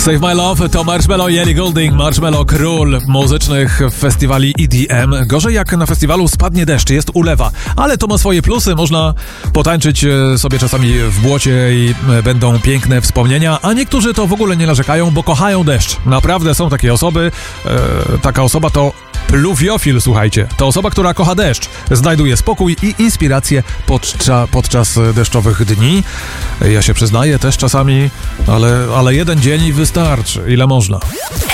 Save My Love to Marshmello i Ellie Goulding. Marshmello, król muzycznych festiwali EDM. Gorzej jak na festiwalu spadnie deszcz, jest ulewa, ale to ma swoje plusy. Można potańczyć sobie czasami w błocie i będą piękne wspomnienia, a niektórzy to w ogóle nie narzekają, bo kochają deszcz. Naprawdę są takie osoby. Taka osoba to pluviofil, słuchajcie. To osoba, która kocha deszcz. Znajduje spokój i inspirację podczas deszczowych dni. Ja się przyznaję też czasami, ale jeden dzień wystarczy. Ile można.